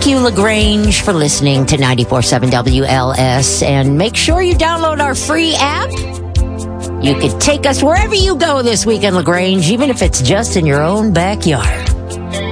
Thank you, LaGrange, for listening to 94.7 WLS. And make sure you download our free app. You could take us wherever you go this weekend, LaGrange, even if it's just in your own backyard.